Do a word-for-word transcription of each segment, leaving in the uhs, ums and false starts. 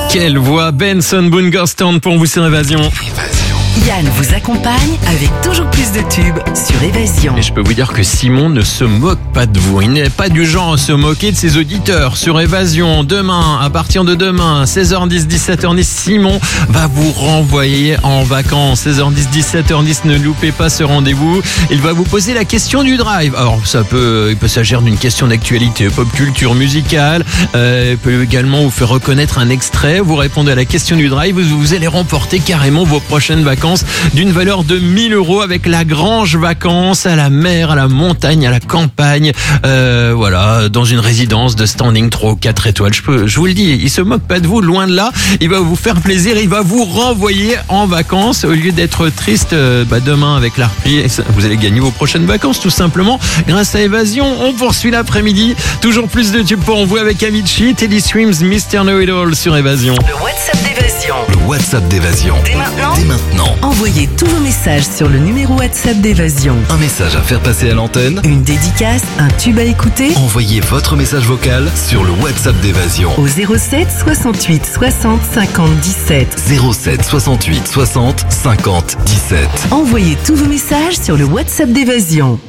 Quelle voix, Benson Boone Ghost pour vous sur Évasion. Yann vous accompagne avec toujours plus de tubes sur Évasion. Et je peux vous dire que Simon ne se moque pas de vous. Il n'est pas du genre à se moquer de ses auditeurs sur Évasion. Demain, à partir de demain, seize heures dix, dix-sept heures dix, Simon va vous renvoyer en vacances. seize heures dix, dix-sept heures dix, ne loupez pas ce rendez-vous. Il va vous poser la question du drive. Alors, ça peut, il peut s'agir d'une question d'actualité, pop culture musicale. Euh, il peut également vous faire reconnaître un extrait. Vous répondez à la question du drive. Vous, vous allez remporter carrément vos prochaines vacances d'une valeur de mille euros avec la Grange Vacances à la mer, à la montagne, à la campagne, euh, voilà, dans une résidence de standing trois ou quatre étoiles. Je peux, je vous le dis, il se moque pas de vous, loin de là. Il va vous faire plaisir, il va vous renvoyer en vacances au lieu d'être triste. Euh, bah demain avec la reprise, vous allez gagner vos prochaines vacances tout simplement grâce à Évasion. On poursuit l'après-midi, toujours plus de tubes pour vous avec Avicii, Teddy Swims, mister Know-It-All sur Évasion. Le WhatsApp d'Évasion. Le WhatsApp d'Évasion. Dès maintenant, Dès maintenant. envoyez tous vos messages sur le numéro WhatsApp d'Évasion. Un message à faire passer à l'antenne. Une dédicace, un tube à écouter Envoyez votre message vocal sur le WhatsApp d'Évasion. au zéro sept soixante-huit soixante cinquante dix-sept. zéro sept soixante-huit soixante cinquante dix-sept. Envoyez tous vos messages sur le WhatsApp d'Évasion.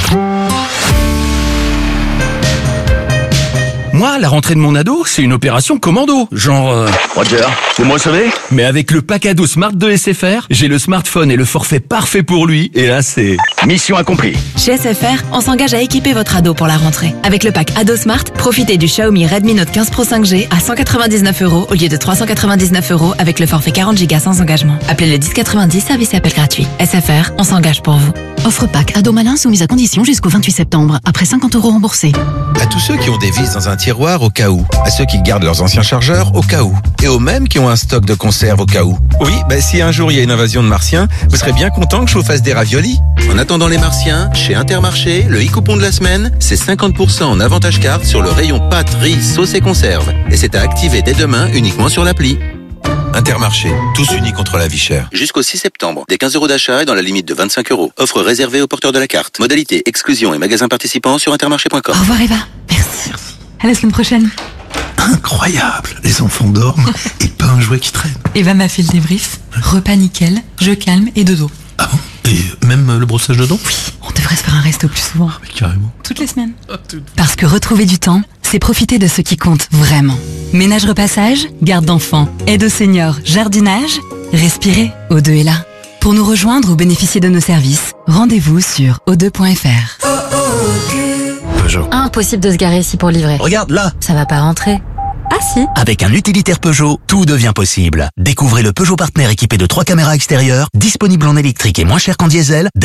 Moi, la rentrée de mon ado, c'est une opération commando. Genre... Euh... Roger, c'est moi sauvé? Mais avec le pack ado Smart de S F R, j'ai le smartphone et le forfait parfait pour lui. Et là, c'est... Mission accomplie. Chez S F R, on s'engage à équiper votre ado pour la rentrée. Avec le pack Ado Smart, profitez du Xiaomi Redmi Note quinze Pro cinq G à cent quatre-vingt-dix-neuf euros au lieu de trois cent quatre-vingt-dix-neuf euros avec le forfait quarante gigas sans engagement. Appelez le dix quatre-vingt-dix, service et appel gratuit. S F R, on s'engage pour vous. Offre pack ado malin soumise à condition jusqu'au vingt-huit septembre, après cinquante euros remboursés. À tous ceux qui ont des vis dans un tiroir au cas où, à ceux qui gardent leurs anciens chargeurs au cas où, et aux mêmes qui ont un stock de conserve au cas où. Oui, bah si un jour il y a une invasion de martiens, vous serez bien content que je vous fasse des raviolis. En attendant les martiens, chez Intermarché, le e-coupon de la semaine, c'est cinquante pour cent en avantage carte sur le rayon pâtes, riz, sauce et conserve. Et c'est à activer dès demain uniquement sur l'appli. Intermarché, tous unis contre la vie chère. Jusqu'au six septembre, des quinze euros d'achat et dans la limite de vingt-cinq euros. Offre réservée aux porteurs de la carte. Modalité, exclusion et magasins participants sur intermarché point com. Au revoir Eva. Merci. À la semaine prochaine. Incroyable, les enfants dorment et pas un jouet qui traîne. Eva m'a fait le débrief. Repas nickel, je calme et dodo. Ah bon? Et même le brossage de dents? Oui, on devrait se faire un resto plus souvent. Ah, mais carrément. Toutes les semaines. Parce que retrouver du temps, c'est profiter de ce qui compte vraiment. Ménage repassage, garde d'enfants, aide aux seniors, jardinage. Respirez, O deux est là. Pour nous rejoindre ou bénéficier de nos services, rendez-vous sur o deux point f r. Peugeot. Impossible de se garer ici pour livrer. Regarde là. Ça va pas rentrer. Ah si. Avec un utilitaire Peugeot, tout devient possible. Découvrez le Peugeot Partner équipé de trois caméras extérieures, disponible en électrique et moins cher qu'en diesel.